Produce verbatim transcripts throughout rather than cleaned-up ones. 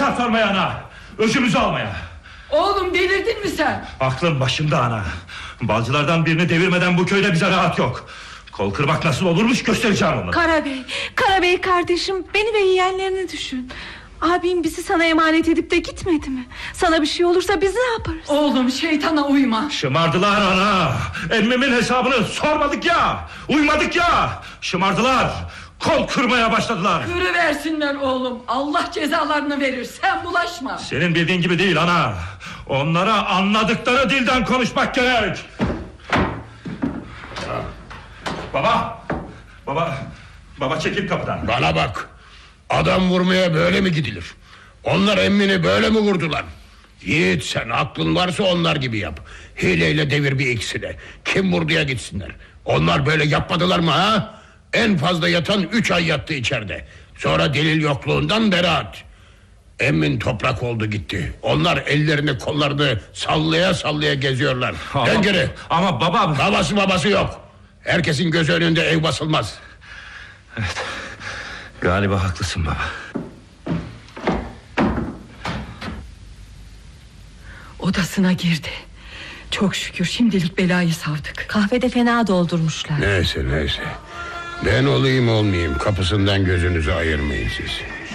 hesap sormaya ana. Öcümüzü almaya. Oğlum delirdin mi sen? Aklım başımda ana. Balcılardan birini devirmeden bu köyde bize rahat yok. Kol kırmak nasıl olurmuş göstereceğim onu. Karabey, Karabey kardeşim, beni ve yeğenlerini düşün. Abim bizi sana emanet edip de gitmedi mi? Sana bir şey olursa biz ne yaparız? Oğlum şeytana uyma. Şımardılar ana. Emmimin hesabını sormadık ya. Uymadık ya. Şımardılar. Kol kırmaya başladılar. Kırıversinler oğlum. Allah cezalarını verir, sen bulaşma. Senin bildiğin gibi değil ana. Onlara anladıkları dilden konuşmak gerek. Baba. Baba. Baba çekil kapıdan. Bana bak. Adam vurmaya böyle mi gidilir? Onlar emmini böyle mi vurdular? Yiğit, sen aklın varsa onlar gibi yap. Hileyle devir bir ikisine. Kim vurduya gitsinler. Onlar böyle yapmadılar mı ha? En fazla yatan üç ay yattı içeride. Sonra delil yokluğundan beraat. Emmin toprak oldu gitti. Onlar ellerini kollarını sallaya sallaya geziyorlar. Ama, Dön geri. Ama baba... Babası babası yok. Herkesin gözü önünde ev basılmaz. Evet. Galiba haklısın baba. Odasına girdi. Çok şükür şimdilik belayı savdık. Kahvede fena doldurmuşlar. Neyse neyse. Ben olayım olmayayım, kapısından gözünüzü ayırmayın siz.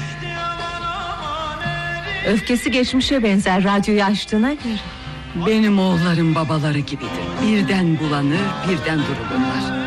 Öfkesi geçmişe benzer radyoyu açtığına göre. Benim oğullarım babaları gibidir. Birden bulanır, birden durulurlar.